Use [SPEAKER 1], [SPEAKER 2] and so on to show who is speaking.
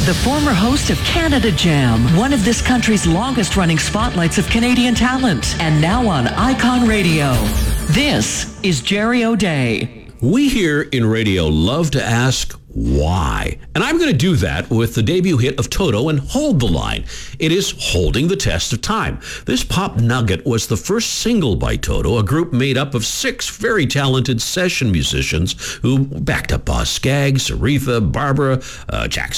[SPEAKER 1] the former host of Canada Jam, one of this country's longest-running spotlights of Canadian talent, and now on Icon Radio. This is Jerry O'Day.
[SPEAKER 2] We here in radio love to ask why. And I'm going to do that with the debut hit of Toto and Hold the Line. It is holding the test of time. This pop nugget was the first single by Toto, a group made up of 6 very talented session musicians who backed up Boz Scaggs, Aretha, Barbara, Jackson